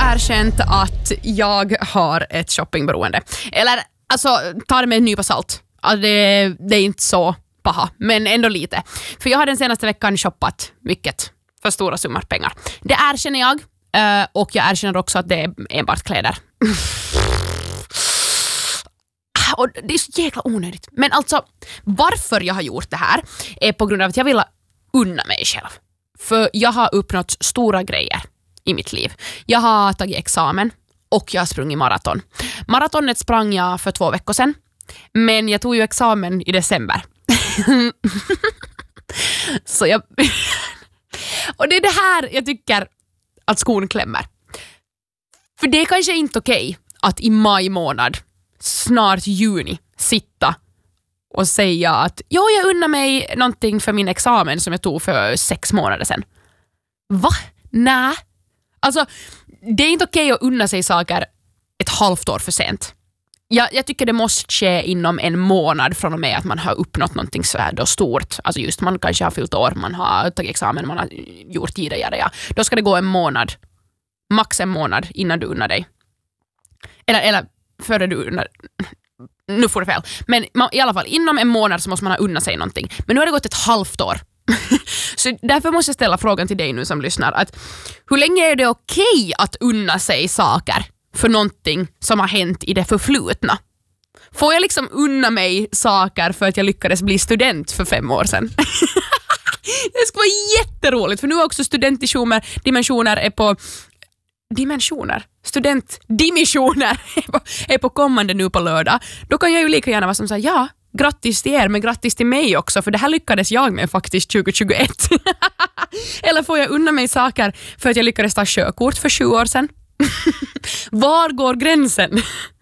erkänt att jag har ett shoppingberoende. Eller, alltså, ta det med en nypa salt. Alltså, det är inte så paha, men ändå lite. För jag har den senaste veckan shoppat mycket för stora summor pengar. Det erkänner jag, och jag erkänner också att det är enbart kläder. Och det är så jäkla onödigt. Men alltså, varför jag har gjort det här är på grund av att jag vill unna mig själv. För jag har uppnått stora grejer i mitt liv. Jag har tagit examen och jag har sprungit maraton. Maratonet sprang jag för 2 veckor sedan. Men jag tog ju examen i december. Så jag... Och det är det här jag tycker att skon klämmer. För det är kanske inte okej att i maj månad, snart juni, sitta och säga att jag unnar mig någonting för min examen som jag tog för 6 månader sedan. Va? Nej. Alltså, det är inte okej att unna sig saker ett halvt år för sent. Jag tycker det måste ske inom en månad från och med att man har uppnått någonting så här då stort. Alltså just man kanske har fyllt år, man har tagit examen, man har gjort tidigare. Ja. Då ska det gå en månad, max en månad innan du unnar dig. Eller före du unnar... Nu får det fel. Men i alla fall, inom en månad så måste man ha unna sig någonting. Men nu har det gått ett halvt år. Så därför måste jag ställa frågan till dig nu som lyssnar. Att hur länge är det okej att unna sig saker för någonting som har hänt i det förflutna? Får jag liksom unna mig saker för att jag lyckades bli student för 5 år sedan? Det ska vara jätteroligt, för nu är också studentdimensioner är på... Studentdimissioner är på kommande nu på lördag. Då kan jag ju lika gärna vara som säger ja, grattis till er, men grattis till mig också, för det här lyckades jag med faktiskt 2021. Eller får jag unna mig saker för att jag lyckades ta körkort för 7 år sedan? Var går gränsen?